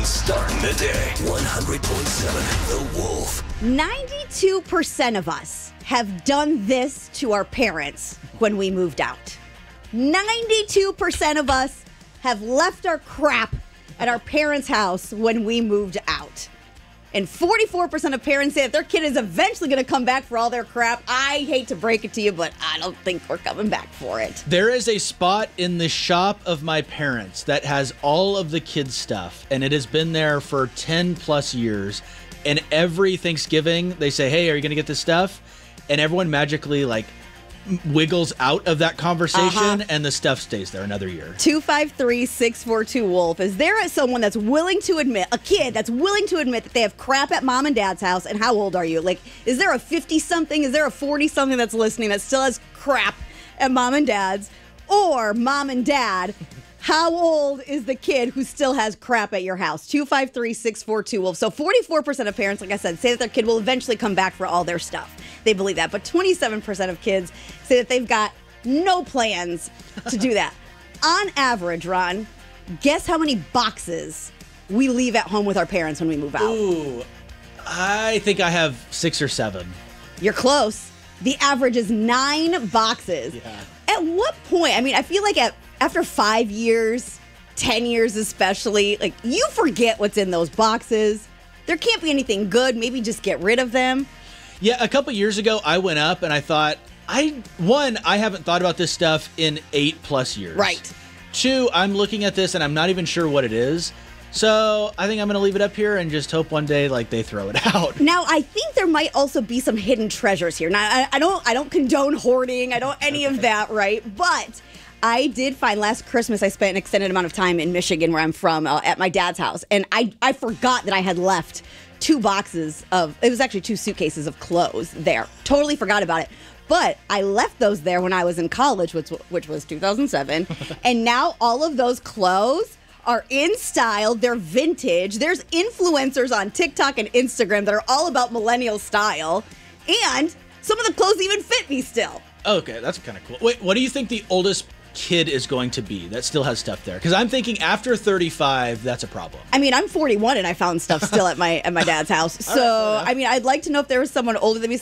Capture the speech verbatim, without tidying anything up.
and starting the day. one hundred point seven The Wolf. ninety-two percent of us have done this to our parents when we moved out. ninety-two percent of us have left our crap at our parents' house when we moved out. And forty-four percent of parents say that their kid is eventually going to come back for all their crap. I hate to break it to you, but I don't think we're coming back for it. There is a spot in the shop of my parents that has all of the kids' stuff, and it has been there for ten plus years. And every Thanksgiving, they say, hey, are you going to get this stuff? And everyone magically, like, wiggles out of that conversation, uh-huh. and the stuff stays there another year. two five three, six four two, Wolf. Is there someone that's willing to admit, a kid that's willing to admit that they have crap at mom and dad's house? And how old are you? Like, is there a fifty-something? Is there a forty-something that's listening that still has crap at mom and dad's? Or mom and dad, how old is the kid who still has crap at your house? two five three, six four two, Wolf. So forty-four percent of parents, like I said, say that their kid will eventually come back for all their stuff. They believe that. But twenty-seven percent of kids say that they've got no plans to do that. On average, Ron, guess how many boxes we leave at home with our parents when we move out? Ooh, I think I have six or seven. You're close. The average is nine boxes. Yeah. At what point? I mean, I feel like at after five years, ten years especially, like, you forget what's in those boxes. There can't be anything good. Maybe just get rid of them. Yeah, a couple years ago, I went up and I thought, I one, I haven't thought about this stuff in eight plus years. Right. Two, I'm looking at this and I'm not even sure what it is. So I think I'm going to leave it up here and just hope one day, like, they throw it out. Now, I think there might also be some hidden treasures here. Now, I, I don't, I don't condone hoarding. I don't any of that, right? But I did find last Christmas I spent an extended amount of time in Michigan, where I'm from, uh, at my dad's house, and I, I forgot that I had left two boxes of, it was actually two suitcases of clothes there. Totally forgot about it. But I left those there when I was in college, which, which was two thousand seven. And now all of those clothes are in style. They're vintage. There's influencers on TikTok and Instagram that are all about millennial style. And some of the clothes even fit me still. Okay, that's kind of cool. Wait, what do you think the oldest kid is going to be that still has stuff there? Because I'm thinking after thirty-five, that's a problem. I mean, I'm forty-one and I found stuff still at my at my dad's house. So, right, I mean, I'd like to know if there was someone older than me.